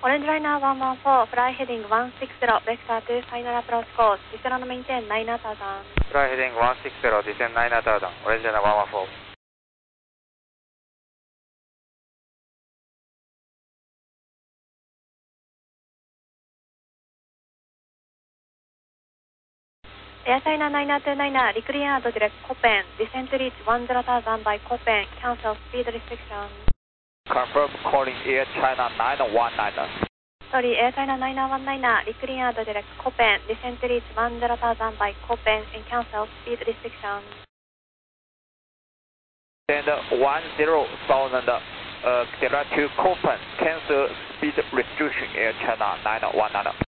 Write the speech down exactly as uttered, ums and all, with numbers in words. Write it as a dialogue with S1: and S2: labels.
S1: Orange Liner one one four, fly heading one six zero, vector to final approach course, descend and maintain nine thousand.
S2: Fly heading one six zero, descend nine thousand, Orange Liner one one four.
S1: Air China nine two nine, reclear to direct Copen, descend to reach one zero thousand by Copen, cancel speed restriction.
S2: Confirm calling Air China nine one nine.
S1: Sorry, Air China nine one nine, reclear to direct Copen, descend to reach one zero thousand by Copen and cancel speed restriction.
S2: Send one zero thousand uh, direct to Copen, cancel speed restriction Air China nine one nine.